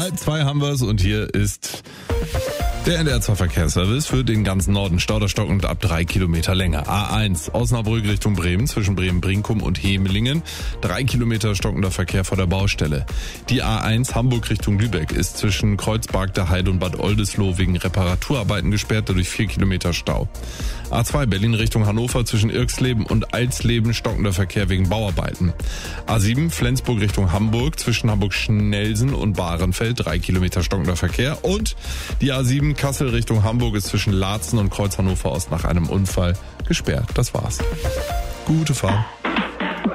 2 haben wir's und hier ist der NDR2 Verkehrsservice für den ganzen Norden. Stau stockend ab 3 Kilometer Länge. A1 Osnabrück Richtung Bremen zwischen Bremen-Brinkum und Hemelingen. 3 Kilometer stockender Verkehr vor der Baustelle. Die A1 Hamburg Richtung Lübeck ist zwischen Kreuzberg der Heide und Bad Oldesloe wegen Reparaturarbeiten gesperrt, dadurch 4 Kilometer Stau. A2 Berlin Richtung Hannover zwischen Irxleben und Alsleben stockender Verkehr wegen Bauarbeiten. A7 Flensburg Richtung Hamburg zwischen Hamburg-Schnelsen und Bahrenfeld 3 Kilometer stockender Verkehr. Und die A7 Kassel Richtung Hamburg ist zwischen Laatzen und Kreuz Hannover Ost nach einem Unfall gesperrt. Das war's. Gute Fahrt.